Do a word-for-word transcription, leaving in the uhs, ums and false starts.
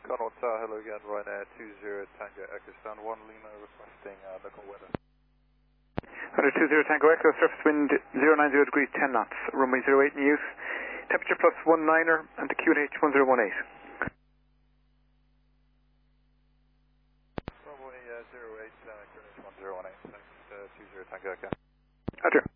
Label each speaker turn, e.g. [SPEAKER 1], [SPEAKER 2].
[SPEAKER 1] Conrad Tower, hello again, Ryanair two zero Tango Echo Stand one Lima requesting uh, local weather.
[SPEAKER 2] Ryanair two zero Tango Echo, surface wind zero nine zero degrees, ten knots, runway zero eight in use, temperature plus one niner and the Q N H one zero one eight.
[SPEAKER 1] Runway uh, zero eight, uh, Q N H one zero one eight, thanks, uh, two zero Tango Echo.
[SPEAKER 2] Roger.